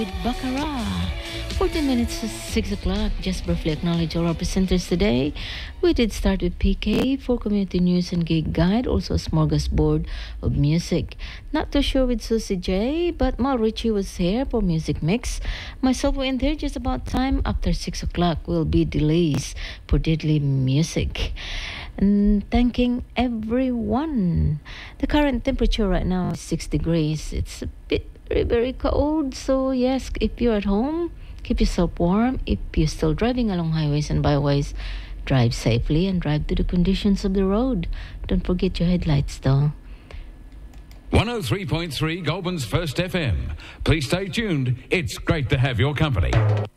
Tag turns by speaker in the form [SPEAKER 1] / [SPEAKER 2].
[SPEAKER 1] with Baccarat. 14 minutes to 6 o'clock. Just briefly acknowledge all our presenters today. We did start with PK for community news and gig guide, also a smorgasbord of music. Not too sure with Susie J, but Mal Ritchie was here for music mix. Myself will end here just about time. After 6 o'clock will be delays for deadly music. And thanking everyone. The current temperature right now is 6 degrees. It's a bit very cold. So yes, if you're at home, keep yourself warm. If you're still driving along highways and byways, drive safely and drive to the conditions of the road. Don't forget your headlights though.
[SPEAKER 2] 103.3 Goulburn's First FM. Please stay tuned. It's great to have your company.